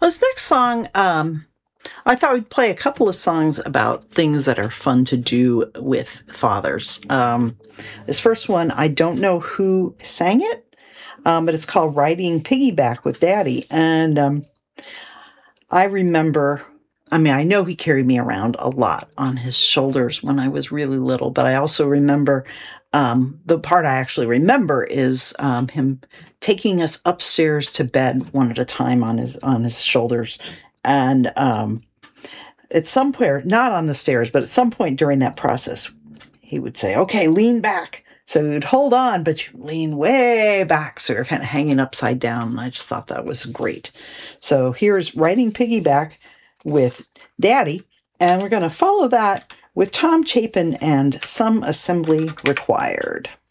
This next song, I thought we'd play a couple of songs about things that are fun to do with fathers. This first one, I don't know who sang it, but it's called Riding Piggyback with Daddy. And I remember, I know he carried me around a lot on his shoulders when I was really little, but I also remember the part I actually remember is him taking us upstairs to bed one at a time on his shoulders. And at some point, not on the stairs, but at some point during that process, he would say, "Okay, lean back." So we would hold on, but you lean way back. So you're kind of hanging upside down. And I just thought that was great. So here's Riding Piggyback with Daddy. And we're going to follow that with Tom Chapin and Some Assembly Required.